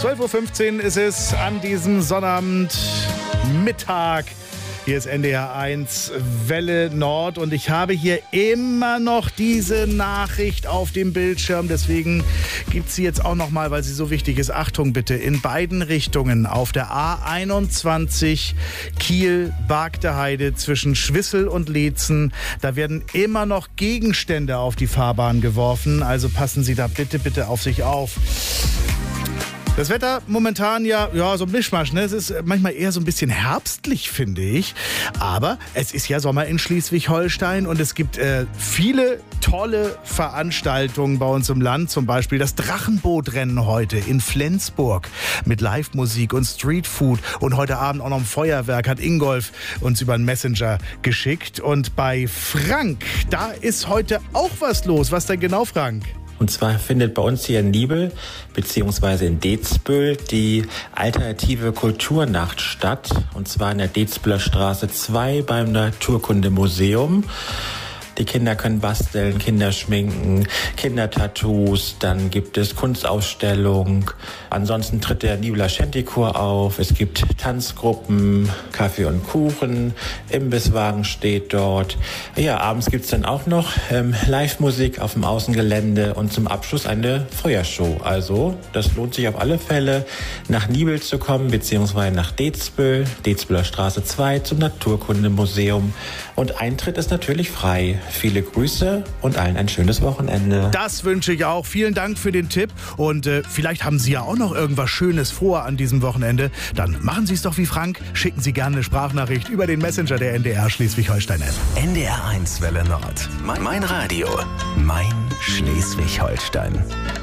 12.15 Uhr ist es an diesem Sonnabend Mittag. Hier ist NDR 1 Welle Nord und ich habe hier immer noch diese Nachricht auf dem Bildschirm. Deswegen gibt es sie jetzt auch nochmal, weil sie so wichtig ist. Achtung bitte, in beiden Richtungen auf der A21 Kiel-Bargteheide zwischen Schwissel und Leetzen. Da werden immer noch Gegenstände auf die Fahrbahn geworfen. Also passen Sie da bitte auf sich auf. Das Wetter momentan ja so ein Mischmasch, ne? Es ist manchmal eher so ein bisschen herbstlich, finde ich. Aber es ist ja Sommer in Schleswig-Holstein und es gibt viele tolle Veranstaltungen bei uns im Land. Zum Beispiel das Drachenbootrennen heute in Flensburg mit Live-Musik und Streetfood. Und heute Abend auch noch ein Feuerwerk hat Ingolf uns über einen Messenger geschickt. Und bei Frank, da ist heute auch was los. Was denn genau, Frank? Und zwar findet bei uns hier in Niebel bzw. in Dezbüll die alternative Kulturnacht statt. Und zwar in der Dezbüller Straße 2 beim Naturkundemuseum. Die Kinder können basteln, Kinder schminken, Kindertattoos, dann gibt es Kunstausstellung. Ansonsten tritt der Nibeler Shantychor auf. Es gibt Tanzgruppen, Kaffee und Kuchen, Imbisswagen steht dort. Ja, abends gibt es dann auch noch Live-Musik auf dem Außengelände und zum Abschluss eine Feuershow. Also das lohnt sich auf alle Fälle, nach Niebel zu kommen, beziehungsweise nach Dezbüll, Dezbüller Straße 2 zum Naturkundemuseum. Und Eintritt ist natürlich frei. Viele Grüße und allen ein schönes Wochenende. Das wünsche ich auch. Vielen Dank für den Tipp. Und vielleicht haben Sie ja auch noch irgendwas Schönes vor an diesem Wochenende. Dann machen Sie es doch wie Frank. Schicken Sie gerne eine Sprachnachricht über den Messenger der NDR Schleswig-Holstein-App. NDR 1 Welle Nord. Mein Radio. Mein Schleswig-Holstein.